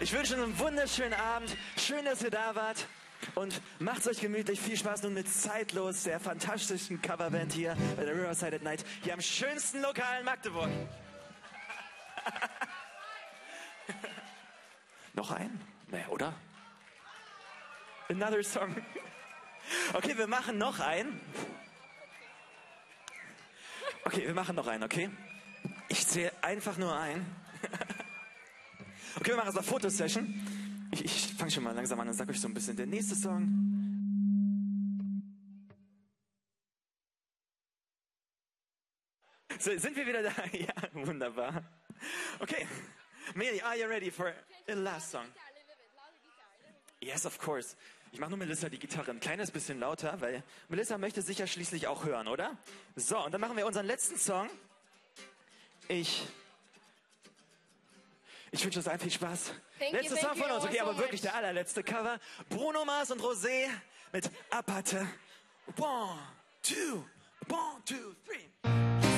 Ich wünsche einen wunderschönen Abend. Schön, dass ihr da wart. Und macht's euch gemütlich. Viel Spaß nun mit Zeitlos, der fantastischen Coverband hier bei der Riverside at Night. Hier am schönsten Lokal in Magdeburg. Noch ein? Nee, oder? Another song. Okay, wir machen noch einen. Okay, wir machen noch einen, okay? Ich zähle einfach nur ein. Okay, wir machen jetzt eine Fotosession. Ich fange schon mal langsam an und sag euch so ein bisschen der nächste Song. So, sind wir wieder da? Ja, wunderbar. Okay, Meli, are you ready for the last song? Yes, of course. Ich mache nur Melissa die Gitarre ein kleines bisschen lauter, weil Melissa möchte sich ja schließlich auch hören, oder? So, und dann machen wir unseren letzten Song. Ich wünsche uns allen viel Spaß. Letzter Song von uns, okay, aber wirklich der allerletzte Cover. Bruno Mars und Rosé mit Aparte. 1, 2, 1, 2, 3.